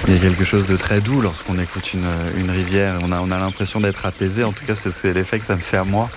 Il y a quelque chose de très doux lorsqu'on écoute une rivière. On a l'impression d'être apaisé. En tout cas, c'est l'effet que ça me fait à moi.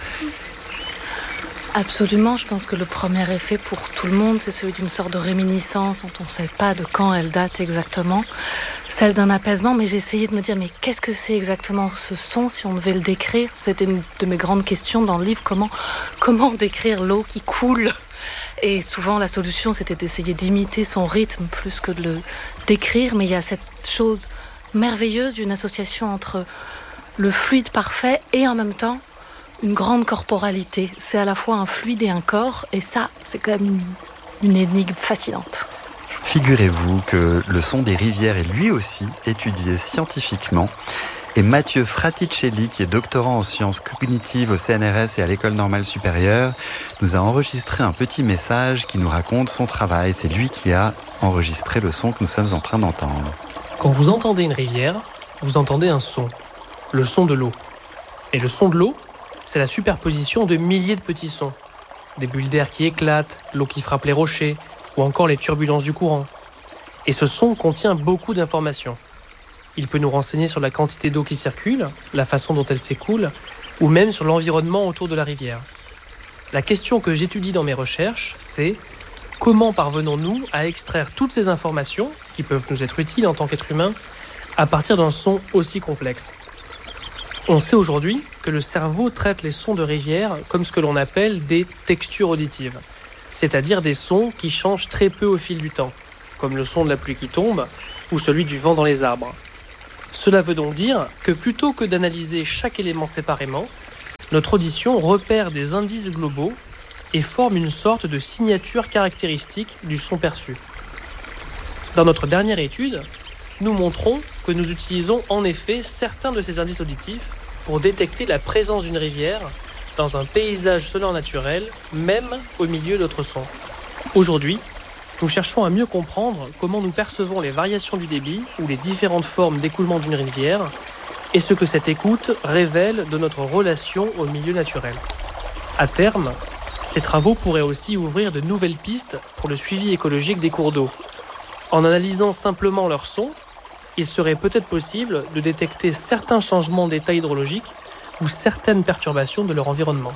Absolument, je pense que le premier effet pour tout le monde, c'est celui d'une sorte de réminiscence dont on ne sait pas de quand elle date exactement, celle d'un apaisement, mais j'ai essayé de me dire, mais qu'est-ce que c'est exactement ce son si on devait le décrire ? C'était une de mes grandes questions dans le livre, comment décrire l'eau qui coule ? Et souvent la solution c'était d'essayer d'imiter son rythme plus que de le décrire, mais il y a cette chose merveilleuse d'une association entre le fluide parfait et en même temps une grande corporalité. C'est à la fois un fluide et un corps, et ça, c'est quand même une énigme fascinante. Figurez-vous que le son des rivières est lui aussi étudié scientifiquement. Et Mathieu Fraticelli, qui est doctorant en sciences cognitives au CNRS et à l'École normale supérieure, nous a enregistré un petit message qui nous raconte son travail. C'est lui qui a enregistré le son que nous sommes en train d'entendre. Quand vous entendez une rivière, vous entendez un son, le son de l'eau. Et le son de l'eau, c'est la superposition de milliers de petits sons. Des bulles d'air qui éclatent, l'eau qui frappe les rochers, ou encore les turbulences du courant. Et ce son contient beaucoup d'informations. Il peut nous renseigner sur la quantité d'eau qui circule, la façon dont elle s'écoule, ou même sur l'environnement autour de la rivière. La question que j'étudie dans mes recherches, c'est comment parvenons-nous à extraire toutes ces informations, qui peuvent nous être utiles en tant qu'être humain, à partir d'un son aussi complexe ? On sait aujourd'hui que le cerveau traite les sons de rivière comme ce que l'on appelle des textures auditives, c'est-à-dire des sons qui changent très peu au fil du temps, comme le son de la pluie qui tombe ou celui du vent dans les arbres. Cela veut donc dire que plutôt que d'analyser chaque élément séparément, notre audition repère des indices globaux et forme une sorte de signature caractéristique du son perçu. Dans notre dernière étude, nous montrons que nous utilisons en effet certains de ces indices auditifs pour détecter la présence d'une rivière dans un paysage sonore naturel, même au milieu d'autres sons. Aujourd'hui, nous cherchons à mieux comprendre comment nous percevons les variations du débit ou les différentes formes d'écoulement d'une rivière et ce que cette écoute révèle de notre relation au milieu naturel. À terme, ces travaux pourraient aussi ouvrir de nouvelles pistes pour le suivi écologique des cours d'eau. En analysant simplement leur son, il serait peut-être possible de détecter certains changements d'état hydrologique ou certaines perturbations de leur environnement.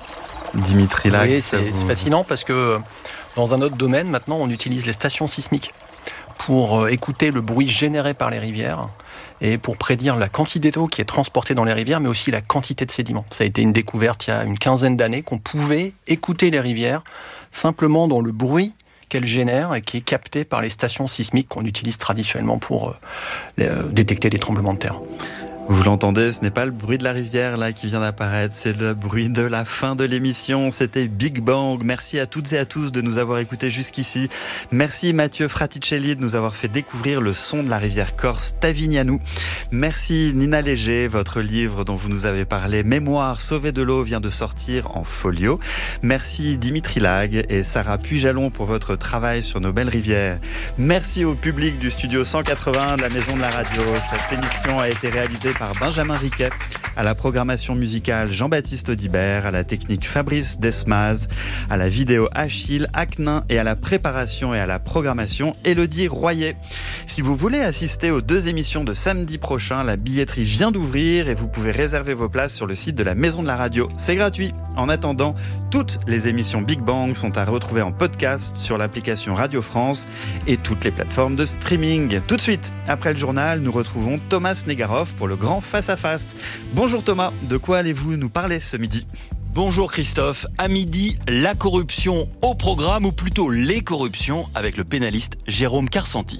Dimitri Lag, oui, c'est fascinant parce que dans un autre domaine, maintenant, on utilise les stations sismiques pour écouter le bruit généré par les rivières et pour prédire la quantité d'eau qui est transportée dans les rivières, mais aussi la quantité de sédiments. Ça a été une découverte il y a une quinzaine d'années qu'on pouvait écouter les rivières simplement dans le bruit qu'elles génèrent et qui est capté par les stations sismiques qu'on utilise traditionnellement pour détecter les tremblements de terre. Vous l'entendez, ce n'est pas le bruit de la rivière là qui vient d'apparaître, c'est le bruit de la fin de l'émission. C'était Big Bang. Merci à toutes et à tous de nous avoir écoutés jusqu'ici. Merci Mathieu Fraticelli de nous avoir fait découvrir le son de la rivière corse Tavignano. Merci Nina Léger, votre livre dont vous nous avez parlé, Mémoire sauvée de l'eau, vient de sortir en folio. Merci Dimitri Lag et Sarah Puy-Jalon pour votre travail sur nos belles rivières. Merci au public du studio 180 de la Maison de la Radio. Cette émission a été réalisée par Benjamin Riquet, à la programmation musicale Jean-Baptiste Audibert, à la technique Fabrice Desmaz, à la vidéo Achille Aknin et à la préparation et à la programmation Élodie Royer. Si vous voulez assister aux 2 émissions de samedi prochain, la billetterie vient d'ouvrir et vous pouvez réserver vos places sur le site de la Maison de la Radio. C'est gratuit. En attendant, toutes les émissions Big Bang sont à retrouver en podcast sur l'application Radio France et toutes les plateformes de streaming. Tout de suite, après le journal, nous retrouvons Thomas Negaroff pour le grand face-à-face. Bonjour Thomas, de quoi allez-vous nous parler ce midi ? Bonjour Christophe, à midi, la corruption au programme, ou plutôt les corruptions, avec le pénaliste Jérôme Carsanti.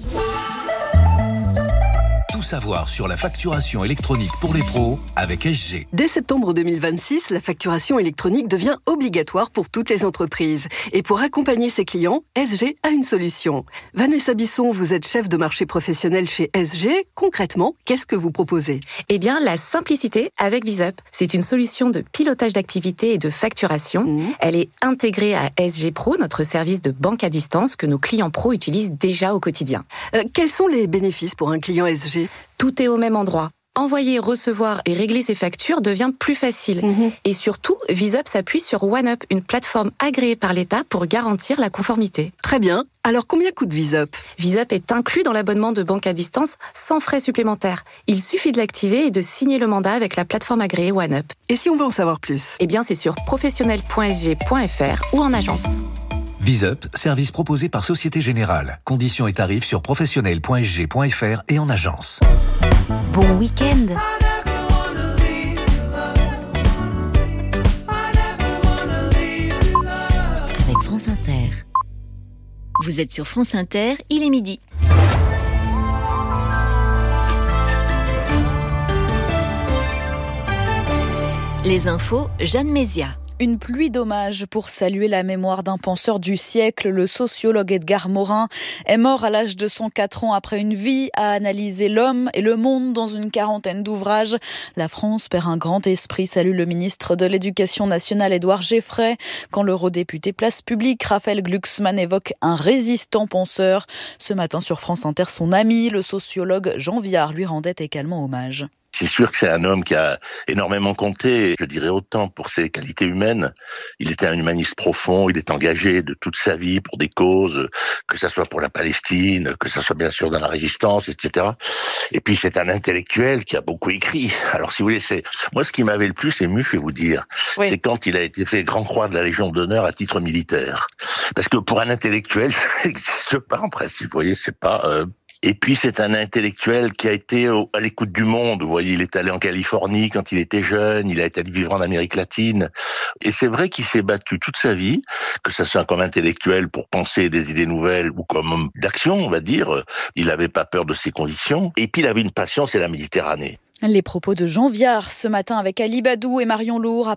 Tout savoir sur la facturation électronique pour les pros avec SG. Dès septembre 2026, la facturation électronique devient obligatoire pour toutes les entreprises. Et pour accompagner ses clients, SG a une solution. Vanessa Bisson, vous êtes chef de marché professionnel chez SG. Concrètement, qu'est-ce que vous proposez ? Eh bien, la simplicité avec VisUp. C'est une solution de pilotage d'activité et de facturation. Elle est intégrée à SG Pro, notre service de banque à distance que nos clients pros utilisent déjà au quotidien. Quels sont les bénéfices pour un client SG ? Tout est au même endroit. envoyer, recevoir et régler ses factures devient plus facile. Et surtout, VisUp s'appuie sur OneUp, une plateforme agréée par l'État pour garantir la conformité. Très bien. Alors combien coûte VisUp ? VisUp est inclus dans l'abonnement de banque à distance sans frais supplémentaires. Il suffit de l'activer et de signer le mandat avec la plateforme agréée OneUp. Et si on veut en savoir plus ? Eh bien, c'est sur professionnel.sg.fr ou en agence. VisUp, service proposé par Société Générale. Conditions et tarifs sur professionnel.sg.fr et en agence. Bon week-end. Avec France Inter. Vous êtes sur France Inter, il est midi. Les infos, Jeanne Mézia. Une pluie d'hommages pour saluer la mémoire d'un penseur du siècle. Le sociologue Edgar Morin est mort à l'âge de 104 ans après une vie à analyser l'homme et le monde dans une quarantaine d'ouvrages. La France perd un grand esprit, salue le ministre de l'Éducation nationale Édouard Geffray. Quand l'eurodéputé Place Publique Raphaël Glucksmann évoque un résistant penseur. Ce matin sur France Inter, son ami, le sociologue Jean Viard, lui rendait également hommage. C'est sûr que c'est un homme qui a énormément compté, je dirais autant pour ses qualités humaines. Il était un humaniste profond, il est engagé de toute sa vie pour des causes, que ça soit pour la Palestine, que ça soit bien sûr dans la résistance, etc. Et puis c'est un intellectuel qui a beaucoup écrit. Alors si vous voulez, moi ce qui m'avait le plus ému, je vais vous dire, c'est quand il a été fait Grand Croix de la Légion d'honneur à titre militaire. Parce que pour un intellectuel, ça n'existe pas en principe, vous voyez, c'est pas... Et puis c'est un intellectuel qui a été à l'écoute du monde. Vous voyez, il est allé en Californie quand il était jeune, il a été vivre en Amérique latine. Et c'est vrai qu'il s'est battu toute sa vie, que ça soit comme intellectuel pour penser des idées nouvelles ou comme homme d'action, on va dire. Il n'avait pas peur de ses convictions. Et puis il avait une passion, c'est la Méditerranée. Les propos de Jean Viard ce matin avec Ali Badou et Marion Lourd.